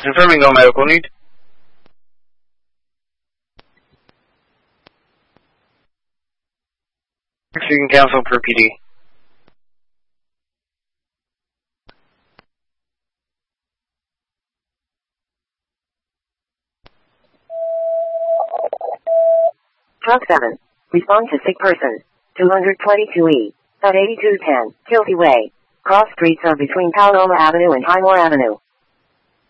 Confirming no medical need. You can cancel per PD. Truck 7. Respond to sick person. 222E. At 8210, Kilty Way. Cross streets are between Paloma Avenue and Highmore Avenue.